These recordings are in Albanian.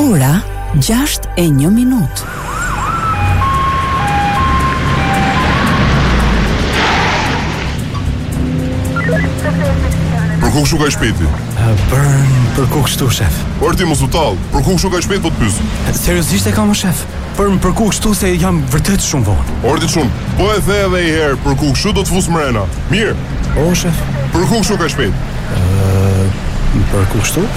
Ora 6:01. Përku kështu ka shpejti? Përku kështu, shef? Por ti mos u tall, përku kështu ka shpejt po të pyes? Seriozisht e kam, shef? Përku kështu se jam vërtet shumë vonë. Ordi shumë, po e the edhe një herë, përku kështu do të fus mrena. Mirë. O, shef? Përku kështu ka shpejt? Përku kështu?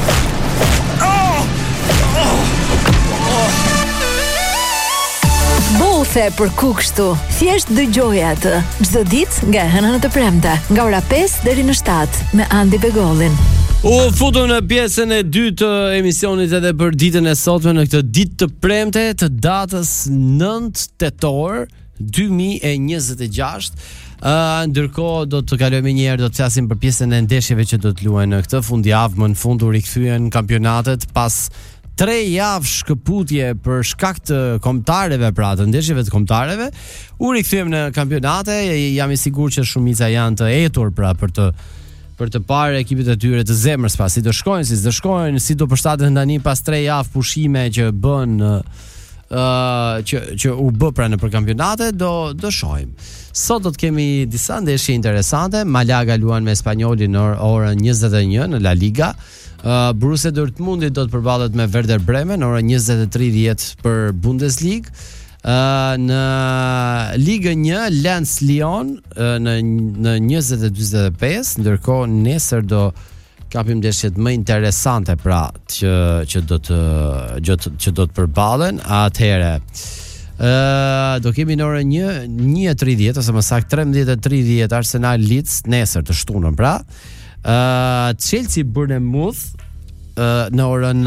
Bothe për kështu. Thjesht dëgjoje atë çdo ditë nga hëna në të premte, nga ora 5 deri në 7 me Andi Begollin. U futëm në pjesën e dytë të emisionit edhe për ditën e sotme në këtë ditë të premte të datës 9 tetor 2026. Ndërkohë do të kalojmë një herë, do të flasim për pjesën e ndeshjeve që do të luajnë në këtë fundjavë. Më në fund u rikthyen kampionatet pas 3 javë shkëputje për shkak të kombëtarëve, pra të ndeshjeve të kombëtarëve. U rikthyem në kampionate, jam i sigurt që shumica janë të etur pra për të parë ekipet e tyre të zemrës, pas si do shkojnë, si do përshtaten tani pas 3 javë pushime që bën që u bë pra në për kampionate, do shohim. Sot do të kemi disa ndeshje interesante. Malaga luan me Spanjolin në orën 21 në La Liga. Borussia Dortmundi do të përballet me Werder Bremen në orën 20:30 për Bundesliga. Në Ligën 1 Lens Lyon në 20:45, ndërkohë nesër do kapim ndeshjet më interesante pra që do të përballen. Atëherë do kemi në orën 1:30 ose më saktë 13:30 Arsenal Leeds nesër të shtunën pra. Chelsea Bournemouth në orën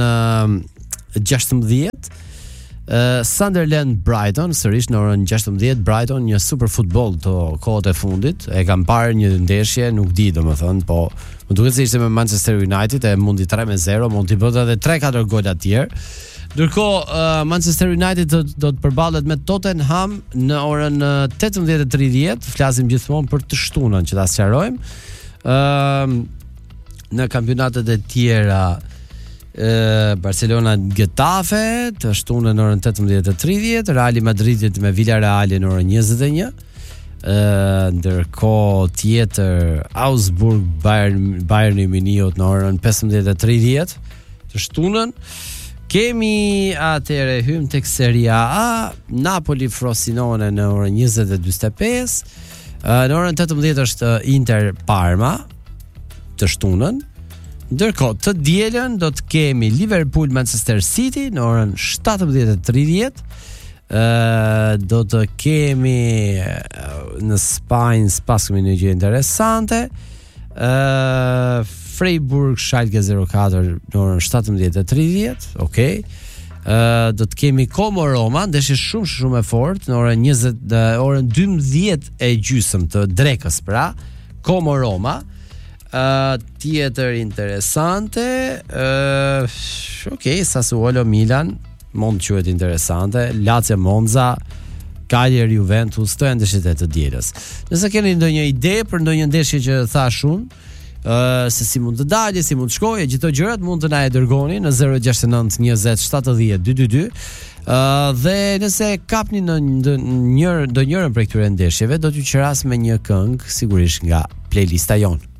16. Sunderland Brighton sërish në orën 16. Brighton një super futboll të kohët e fundit. E kam parë një ndeshje, nuk di domethënë, po më duket se ishte me Manchester United e mundi 3-0, mund t'i bëte edhe 3-4 gola të tjerë. Ndërkohë Manchester United do të përballet me Tottenham në orën 18:30. Flasim gjithmonë për të shtunën që ta sqarojmë. Në kampionatet e tjera Barcelona Getafe të shtunën në orën 18:30, Real Madridit me Villarreal në orën 21. Ndërkohë tjetër Augsburg Bayern Munich në orën 15:30 të shtunën. Kemi atëre hym tek Serie A, Napoli Frosinone në orën 20:45. Në orën 18 është Inter Parma të shtunën. Ndërkohë të dielën do të kemi Liverpool Manchester City në orën 17:30. Do të kemi në Spanjë pas një gjë interesante. Freiburg Schalke 04 në orën 17:30. Okej. Do të kemi Como Roma, ndeshje shumë e fortë në orën orën 12:30 të drekës pra. Como Roma. Tjetër interesante. Okej, Sassuolo Milan mund të quhet interesante. Lazio Monza, Cagliari Juventus, të ndeshjet e të dielës. Nëse keni ndonjë ide për ndonjë ndeshje që thash unë, se si mund të dalë, si mund të shkojë, gjithë këto gjërat mund të na e dërgoni në 069 20 70 222. Dhe nëse kapni në ndonjërin prej këtyre ndeshjeve, do t'ju qeras me një këngë sigurisht nga playlista jonë.